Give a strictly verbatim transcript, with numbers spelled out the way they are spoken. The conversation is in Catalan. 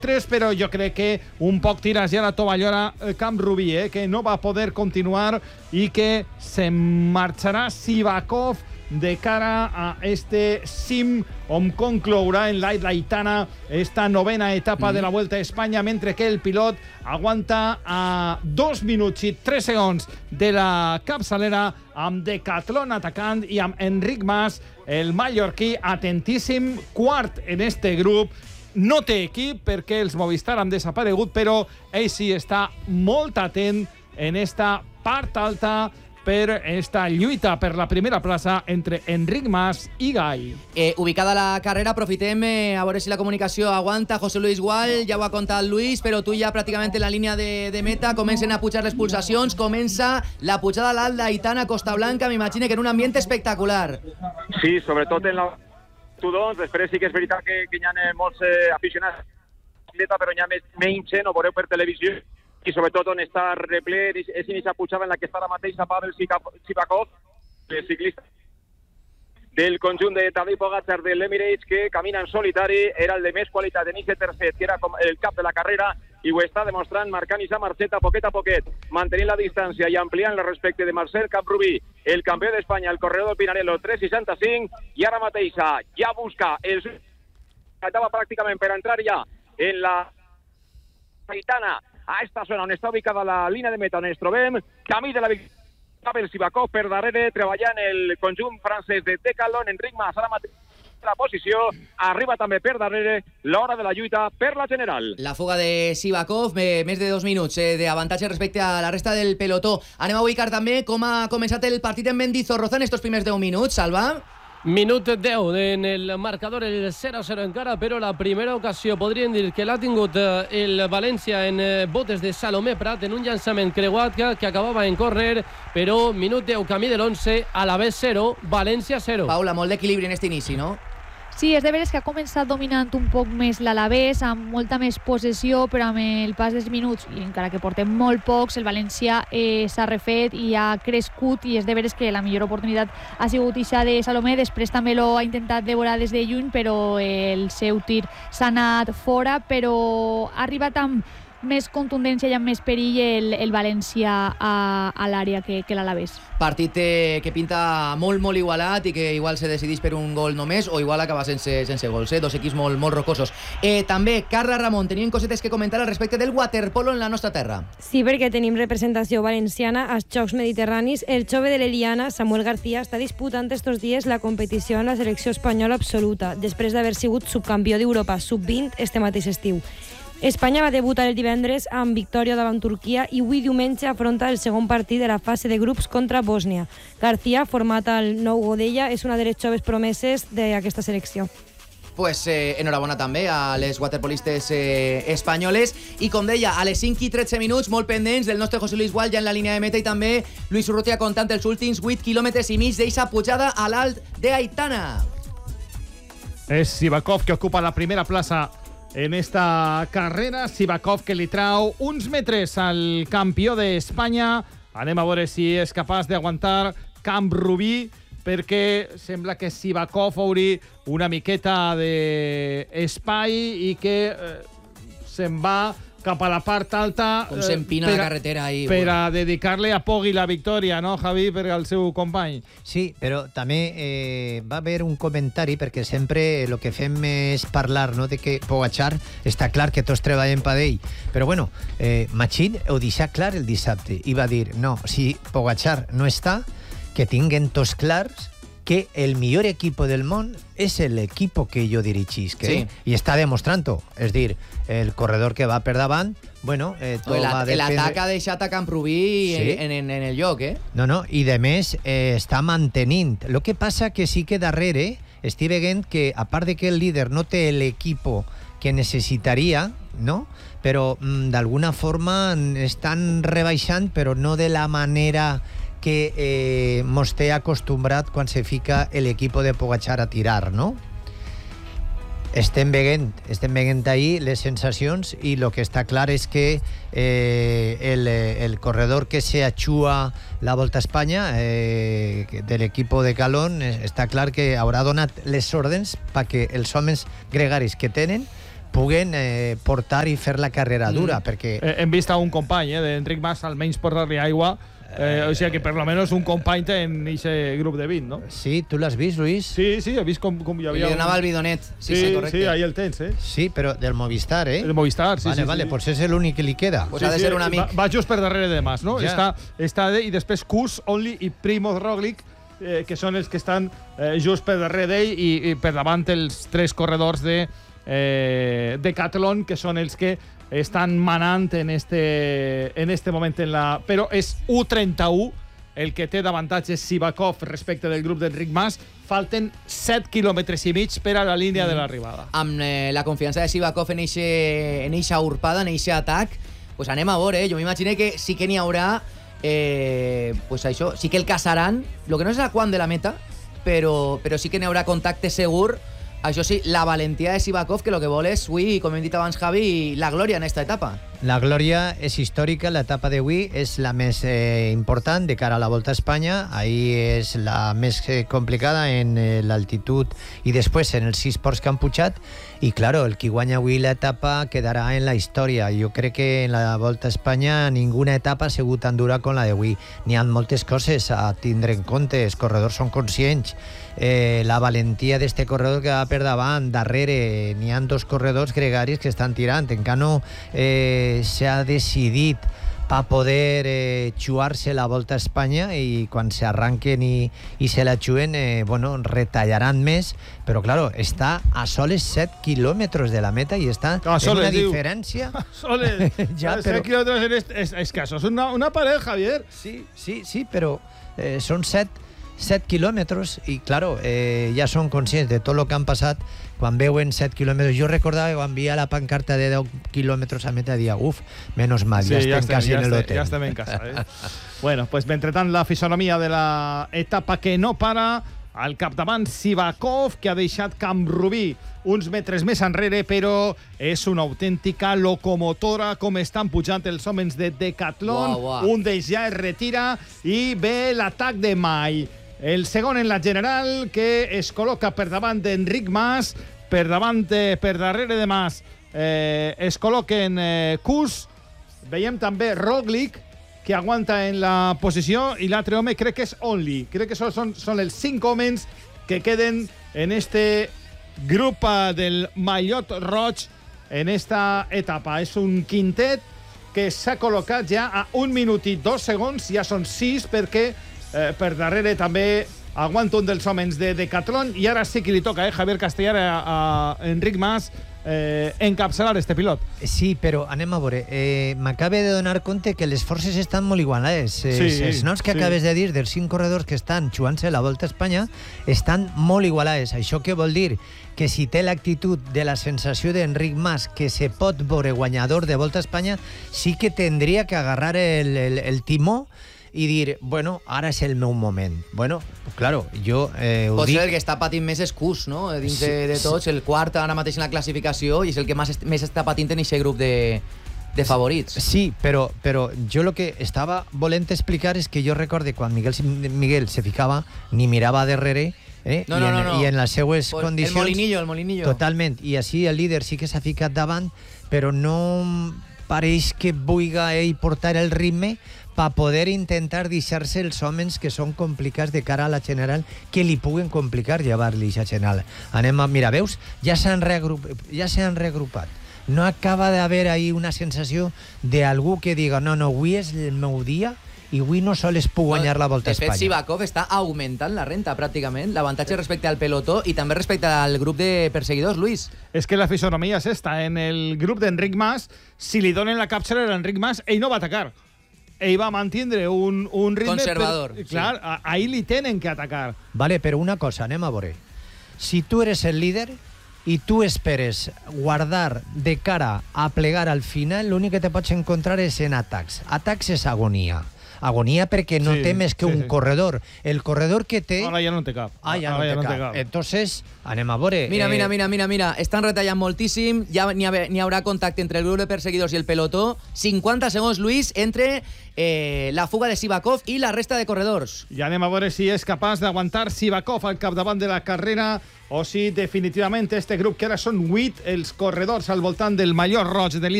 tres, però jo crec que un poc tiras ja la tovallora Camp Rubí, eh, que no va poder continuar i que se marxarà Sivakov de cara a este cim on conclourà en l'Aitana esta novena etapa mm. de la Vuelta a Espanya, mentre que el pilot aguanta a dos minuts i tres segons de la capçalera amb Decathlon atacant i amb Enric Mas, el mallorquí, atentíssim, quart en este grup. No té equip perquè els Movistar han desaparegut, però ell sí està molt atent en esta part alta per esta lluita per la primera plaça entre Enric Mas i Gai. Eh, ubicada la carrera, aprofitem eh, a veure si la comunicació aguanta. José Luis Gual, ja ho ha contat Luis, però tu ja pràcticament en la línia de, de meta, comencen a pujar les pulsacions, comença la pujada a l'alt d'Aitana Costa Blanca, m'imagino que en un ambient espectacular. Sí, sobretot en la Tudons, després sí que és veritat que, que hi ha molts eh, aficionats, però hi ha més, menys gent, ho veureu per televisió, i sobretot on està reple, és en aquesta pujada en la que està la mateixa Pavel Sivakov, el ciclista del conjunt de Tadej Pogačar de l'Emirates, que camina en solitari, era el de més qualitat en aquest tercer, que era com el cap de la carrera, i ho està demostrant, marcant aquesta marxeta poquet a poquet, mantenint la distància i ampliant el respecte de Marcel Camprubí, el campió d'Espanya, el corredor del Pinarello, tres seixanta-cinc, i ara mateixa ja busca el... Estava pràcticament per entrar ja en la Aitana, a esta zona on està ubicada la línia de meta on ens trobem, camí de la victòria, Pavel Sivakov per darrere, treballant el conjunt francès de Decathlon, Enric Mas a la mateixa la posició, arriba també per darrere l'hora de la lluita per la general. La fuga de Sivakov, més de dos minuts eh, d'avantatge respecte a la resta del pelotó. Anem a ubicar també com ha començat el partit en Mendizorroza en estos primers deu minuts, Salva. Minut deu en el marcador, el zero a zero encara, però la primera ocasió podríem dir que l'ha tingut el València en botes de Salomé Prat en un llançament creuat que, que acabava en córner, però minut deu, camí de l'onze, Alavés zero, València zero. Paula, molt d'equilibri en aquest inici, no? Sí, és de veres que ha començat dominant un poc més l'Alavés, amb molta més possessió, però amb el pas dels minuts, i encara que portem molt pocs, el València eh, s'ha refet i ha crescut, i és de veres que la millor oportunitat ha sigut ixa de Salomé. Després també l'ho ha intentat devorar des de lluny, però el seu tir s'ha anat fora, però ha arribat amb més contundència i amb més perill el, el València a, a l'àrea que, que l'Alavés. Partit eh, que pinta molt, molt igualat i que igual se decideix per un gol només o igual acaba sense, sense gols, eh? Dos equips molt, molt rocosos. Eh, també, Carla Ramon, tenien cosetes que comentar al respecte del waterpolo en la nostra terra. Sí, perquè tenim representació valenciana als Jocs Mediterranis. El jove de l'Eliana, Samuel García, està disputant estos dies la competició en la selecció espanyola absoluta, després d'haver sigut subcampió d'Europa sub vint este mateix estiu. Espanya va debutar el divendres amb victòria davant Turquia i avui diumenge afronta el segon partit de la fase de grups contra Bòsnia. García, format al Nou Godella, és una de les joves promeses d'aquesta selecció. Pues eh, enhorabona també a les waterpolistes eh, espanyoles, i com deia, a les cinc i tretze minuts, molt pendents del nostre José Luis Gual ja en la línia de meta, i també Luis Urrutia contant els últims vuit quilòmetres i mig d'eixa pujada a l'alt d'Aitana. És Sivakov que ocupa la primera plaça en esta carrera, Sivakov que li trau uns metres al campió d'Espanya. Anem a veure si és capaç d'aguantar Camp Rubí, perquè sembla que Sivakov haurà una miqueta d'espai i que eh, se'n va cap a la part alta, com s'empina eh, la carretera ahí, per bueno. a dedicar-li a Poggi la victòria, no, Javi, per al seu company? Sí, però també eh, va haver un comentari, perquè sempre el que fem és parlar, no, de que Pogačar està clar que tots treballem per ell, però bueno, eh, Machín ho deixà clar el dissabte i va dir, no, si Pogačar no està, que tinguen tots clars que el millor equipo del món és l'equipo que jo dirigisc, sí. I està demostrant-ho, és dir, el corredor que va per davant, bueno, eh, tot el, va dependre... L'atac ha deixat a Camprubí sí. en, en, en el lloc, eh? No, no, i de més eh, està mantenint. Lo que passa que sí que darrere estic veient que, a part de que el líder no té l'equipo que necessitaria, no? Però mm, d'alguna forma estan rebaixant, però no de la manera que eh, mos té acostumbrat quan se fica l'equip de Pogačar a tirar, no? Estem veient, estem veient ahí les sensacions, i el que està clar és que eh, el, el corredor que se achua la Volta a Espanya eh, de l'equip de Calón, està clar que haurà donat les ordres perquè els homes gregaris que tenen puguen eh, portar i fer la carrera dura, mm. perquè... Eh, hem vist a un company, eh, d'Enric Mas, almenys posar-li aigua, eh, o sigui que per lo menos un company té en aquest grup de vint, no? Sí, tu l'has vist, Luis? Sí, sí, he vist com, com hi havia... Li donava un... el bidonet. Sí, sí, sí, correcte. Sí, ahí el tens, eh? Sí, però del Movistar, eh? El Movistar, sí, vale, sí. Vale, sí. potser és l'únic que li queda. Pues sí, ha de ser un amic. Va, va just per darrere de Mas, no? Ja. Està, està de, i després Kuss, Only i Primoz Roglic, eh, que són els que estan eh, just per darrere d'ell i, i per davant els tres corredors de eh, Decathlon, que són els que estan manant en este, en este moment en la... Però és u trenta-u el que té d'avantatge Sivakov respecte del grup d'Enric Mas. Falten set quilòmetres i mig per a la línia de l'arribada. Amb eh, la confiança de Sivakov en eixa urpada, en eixe atac, pues anem a veure, eh? Jo m'imagino que sí que n'hi haurà, eh, pues això, sí que el caçaran, lo que no és a quan de la meta, però, però sí que n'hi haurà contacte segur. Això sí, la valentia de Sivakov, que lo que vol és, ui, com hem dit abans, Javi, la glòria en esta etapa. La glòria és històrica, l'etapa d'avui és la més eh, important de cara a la Volta a Espanya. Ahí és la més eh, complicada en eh, l'altitud i després en els sis ports que han pujat. I, claro, el que guanya avui l'etapa quedarà en la història. Jo crec que en la Volta a Espanya ninguna etapa ha sigut tan dura com la d'avui. N'hi ha moltes coses a tindre en compte, els corredors són conscients. Eh, la valentia d'este corredor que va per davant, darrere n'hi ha dos corredors gregaris que estan tirant, encara no eh, s'ha decidit per poder eh, xuar-se la Volta a Espanya, i quan s'arranquen i, i se la xuen, eh, bueno, retallaran més, però claro, està a soles set quilòmetres de la meta i està ah, en una diu. diferència soles, ja, set però... quilòmetres en est, és, és que això és una, una paret, Javier. Sí, sí, sí, però eh, són set set quilòmetres i, claro, eh, ja són conscients de tot el que han passat. Quan veuen set quilòmetres, jo recordava que quan veia la pancarta de deu quilòmetres a meta, dia, uf, menos mal, sí, ja estem ja estem, quasi ja en estem, l'hotel. Ja estem en casa, eh? Bueno, pues mentrestant la fisonomia de la etapa que no para, al capdavant Sivakov, que ha deixat Camp-Rubí uns metres més enrere, però és una autèntica locomotora com estan pujant els homes de Decathlon. Uau, uau. Un d'ells ja es retira i ve l'atac de Mai. El segon en la general, que es col·loca per davant d'Enric Mas, per davant, de, per darrere de Mas, eh, es col·loquen eh, Kuss. Veiem també Roglic, que aguanta en la posició, i l'altre home crec que és Only. Crec que són, són, són els cinc homes que queden en este grup del Mallot Roig en esta etapa. És un quintet que s'ha col·locat ja a un minut i dos segons, ja són sis, perquè Eh, per darrere també aguanta un dels homes de Decathlon, i ara sí que li toca, eh, Javier Castellar, a, a Enric Mas eh, encapçalar este pilot. Sí, però anem a veure. Eh, M'acabe de donar compte que les forces estan molt igualades. Eh, Sí, els noms que sí. acabes de dir dels cinc corredors que estan jugant-se la Volta a Espanya estan molt igualades. Això què vol dir? Que si té l'actitud de la sensació d'Enric Mas, que se pot veure guanyador de Volta a Espanya, sí que tindria que agarrar el, el, el timó i dir, bueno, ara és el meu moment. Bueno, claro, jo eh, ho Pot dic... ser el que està patint més és Kuss, no? Dins Sí, de, de tots, el quart ara mateix en la classificació, i és el que més, més està patint en aquest grup de, de favorits. Sí, però, però jo el que estava volent explicar és que jo recorde quan Miguel, Miguel se ficava, ni mirava darrere, eh? No, I, no, en, no, no. i en les seues El condicions... molinillo, el molinillo. Totalment, i així el líder sí que s'ha ficat davant, però no pareix que vulgui ell portar el ritme per poder intentar deixar-se els homes que són complicats de cara a la general, que li puguen complicar llevar-li a general. Anem a... Mira, veus? Ja s'han reagrupat, ja s'han reagrupat. No acaba d'haver ahí una sensació d'algú que diga, no, no, avui és el meu dia i avui no sols puc guanyar la Volta a Espanya. De fet, Sivakov està augmentant la renta, pràcticament, l'avantatge respecte al pelotó i també respecte al grup de perseguidors, Luis. És que la fisonomia és esta. En el grup d'Enric Mas, si li donen la càpsula a Enric Mas, ell no va atacar. Ell va mantindre un, un ritme... Conservador, Per, clar, sí. a, ahí li tenen que atacar. Vale, però una cosa, anem a veure. Si tu eres el líder i tu esperes guardar de cara a plegar al final, l'únic que te pots encontrar és en atacs. Atacs és agonia. agonia perquè no Sí, té més que sí, un sí. corredor. El corredor que té... Ara ja no en té cap. Ah, ja Ara no té cap. cap. Entonces, anem a veure. Mira, eh, mira, mira, mira, mira. Estan retallant moltíssim. Ja n'hi ha, n'hi haurà contacte entre el grup de perseguidors i el pelotó. cinquanta segons, Luis, entre eh, la fuga de Sivakov i la resta de corredors. Ja anem a veure si és capaç d'aguantar Sivakov al capdavant de la carrera o si definitivament este grup, que ara són vuit els corredors al voltant del mallot roig de líder